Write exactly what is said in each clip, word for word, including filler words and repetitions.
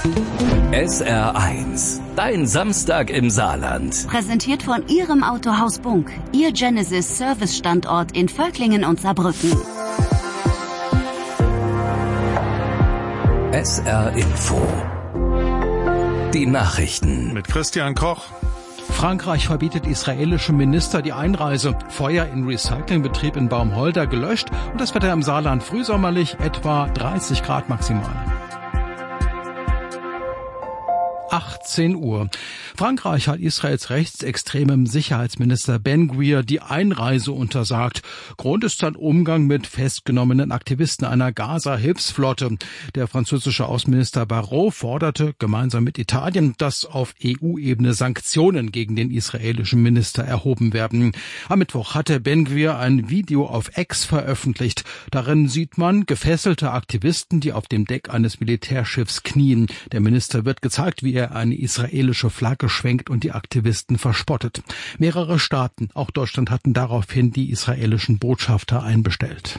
S R eins, dein Samstag im Saarland. Präsentiert von Ihrem Autohaus Bunk, Ihr Genesis Service Standort in Völklingen und Saarbrücken. S R Info. Die Nachrichten. Mit Christian Koch. Frankreich verbietet israelischem Minister die Einreise. Feuer in Recyclingbetrieb in Baumholder gelöscht und das Wetter im Saarland frühsommerlich, etwa dreißig Grad maximal. achtzehn Uhr. Frankreich hat Israels rechtsextremem Sicherheitsminister Ben-Gvir die Einreise untersagt. Grund ist sein Umgang mit festgenommenen Aktivisten einer Gaza-Hilfsflotte. Der französische Außenminister Barrot forderte gemeinsam mit Italien, dass auf E U-Ebene Sanktionen gegen den israelischen Minister erhoben werden. Am Mittwoch hatte Ben-Gvir ein Video auf X veröffentlicht. Darin sieht man gefesselte Aktivisten, die auf dem Deck eines Militärschiffs knien. Der Minister wird gezeigt, wie er eine israelische Flagge schwenkt und die Aktivisten verspottet. Mehrere Staaten, auch Deutschland, hatten daraufhin die israelischen Botschafter einbestellt.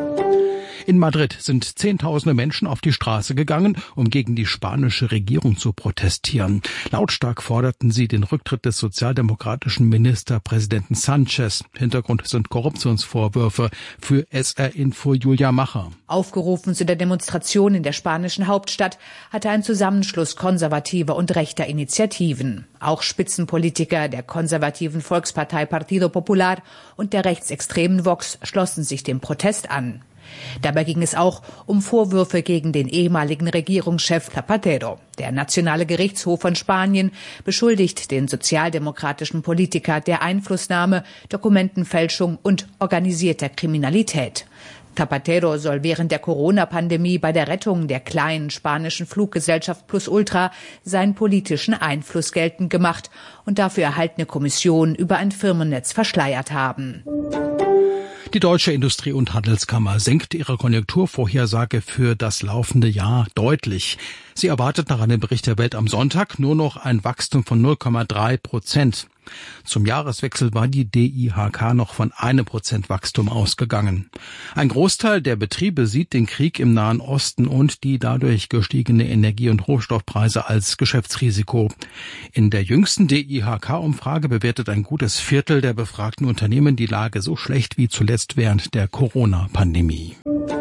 In Madrid sind Zehntausende Menschen auf die Straße gegangen, um gegen die spanische Regierung zu protestieren. Lautstark forderten sie den Rücktritt des sozialdemokratischen Ministerpräsidenten Sanchez. Hintergrund sind Korruptionsvorwürfe. Für S R Info Julia Macher. Aufgerufen zu der Demonstration in der spanischen Hauptstadt hatte ein Zusammenschluss konservativer und rechter Initiativen. Auch Spitzenpolitiker der konservativen Volkspartei Partido Popular und der rechtsextremen Vox schlossen sich dem Protest an. Dabei ging es auch um Vorwürfe gegen den ehemaligen Regierungschef Zapatero. Der Nationale Gerichtshof von Spanien beschuldigt den sozialdemokratischen Politiker der Einflussnahme, Dokumentenfälschung und organisierter Kriminalität. Zapatero soll während der Corona-Pandemie bei der Rettung der kleinen spanischen Fluggesellschaft Plus Ultra seinen politischen Einfluss geltend gemacht und dafür erhaltene Kommission über ein Firmennetz verschleiert haben. Die Deutsche Industrie- und Handelskammer senkt ihre Konjunkturvorhersage für das laufende Jahr deutlich. Sie erwartet nach einem Bericht der Welt am Sonntag nur noch ein Wachstum von null Komma drei Prozent. Zum Jahreswechsel war die D I H K noch von einem Prozent Wachstum ausgegangen. Ein Großteil der Betriebe sieht den Krieg im Nahen Osten und die dadurch gestiegene Energie- und Rohstoffpreise als Geschäftsrisiko. In der jüngsten D I H K-Umfrage bewertet ein gutes Viertel der befragten Unternehmen die Lage so schlecht wie zuletzt während der Corona-Pandemie.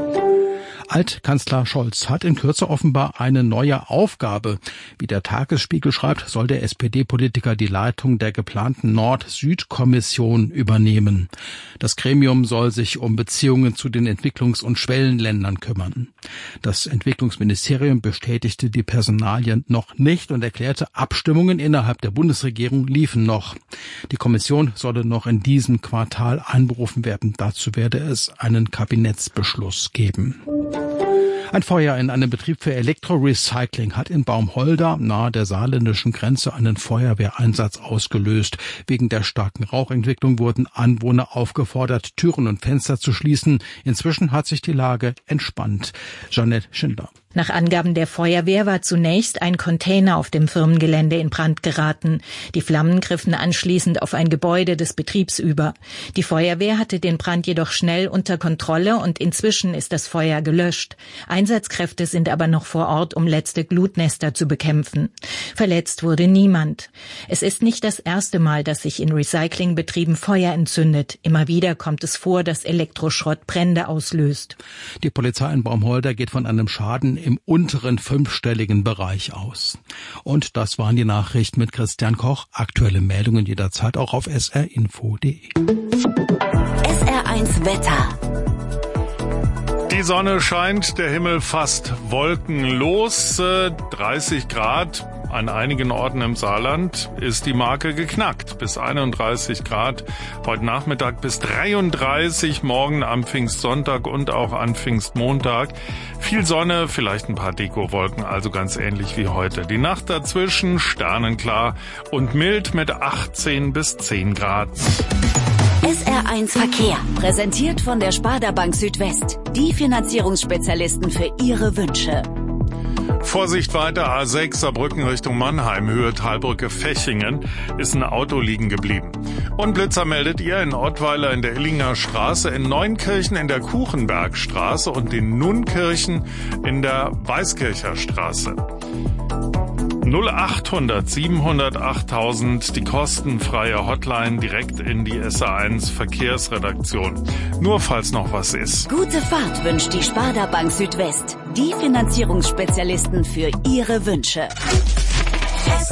Altkanzler Scholz hat in Kürze offenbar eine neue Aufgabe. Wie der Tagesspiegel schreibt, soll der S P D-Politiker die Leitung der geplanten Nord-Süd-Kommission übernehmen. Das Gremium soll sich um Beziehungen zu den Entwicklungs- und Schwellenländern kümmern. Das Entwicklungsministerium bestätigte die Personalien noch nicht und erklärte, Abstimmungen innerhalb der Bundesregierung liefen noch. Die Kommission solle noch in diesem Quartal einberufen werden. Dazu werde es einen Kabinettsbeschluss geben. Ein Feuer in einem Betrieb für Elektrorecycling hat in Baumholder nahe der saarländischen Grenze einen Feuerwehreinsatz ausgelöst. Wegen der starken Rauchentwicklung wurden Anwohner aufgefordert, Türen und Fenster zu schließen. Inzwischen hat sich die Lage entspannt. Jeanette Schindler. Nach Angaben der Feuerwehr war zunächst ein Container auf dem Firmengelände in Brand geraten. Die Flammen griffen anschließend auf ein Gebäude des Betriebs über. Die Feuerwehr hatte den Brand jedoch schnell unter Kontrolle und inzwischen ist das Feuer gelöscht. Einsatzkräfte sind aber noch vor Ort, um letzte Glutnester zu bekämpfen. Verletzt wurde niemand. Es ist nicht das erste Mal, dass sich in Recyclingbetrieben Feuer entzündet. Immer wieder kommt es vor, dass Elektroschrott Brände auslöst. Die Polizei in Baumholder geht von einem Schaden im unteren fünfstelligen Bereich aus. Und das waren die Nachrichten mit Christian Koch. Aktuelle Meldungen jederzeit auch auf s r info punkt d e. S R eins Wetter. Die Sonne scheint, der Himmel fast wolkenlos. dreißig Grad an einigen Orten im Saarland ist die Marke geknackt. Bis einunddreißig Grad heute Nachmittag, bis dreiunddreißig morgen am Pfingstsonntag und auch an Pfingstmontag. Viel Sonne, vielleicht ein paar Dekowolken, also ganz ähnlich wie heute. Die Nacht dazwischen sternenklar und mild mit achtzehn bis zehn Grad. S R eins Verkehr, präsentiert von der Sparda Bank Südwest. Die Finanzierungsspezialisten für Ihre Wünsche. Vorsicht weiter, A sechs Saarbrücken Richtung Mannheim, Höhe Talbrücke Fechingen, ist ein Auto liegen geblieben. Und Blitzer meldet ihr in Ottweiler in der Illinger Straße, in Neunkirchen in der Kuchenbergstraße und in Nunkirchen in der Weißkircher Straße. null achthundert siebenhundertacht, die kostenfreie Hotline direkt in die S R eins Verkehrsredaktion. Nur falls noch was ist. Gute Fahrt wünscht die Sparda Bank Südwest. Die Finanzierungsspezialisten für Ihre Wünsche. S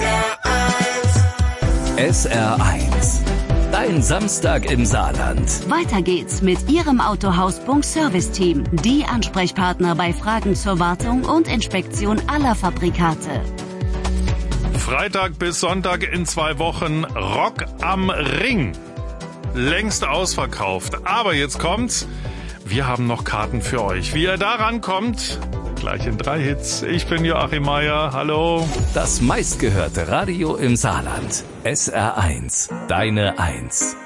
R eins. Dein Samstag im Saarland. Weiter geht's mit Ihrem Autohaus-Punkt Service-Team. Die Ansprechpartner bei Fragen zur Wartung und Inspektion aller Fabrikate. Freitag bis Sonntag in zwei Wochen Rock am Ring. Längst ausverkauft. Aber jetzt kommt's. Wir haben noch Karten für euch. Wie ihr da rankommt, gleich in drei Hits. Ich bin Joachim Meier. Hallo. Das meistgehörte Radio im Saarland. S R eins. Deine Eins.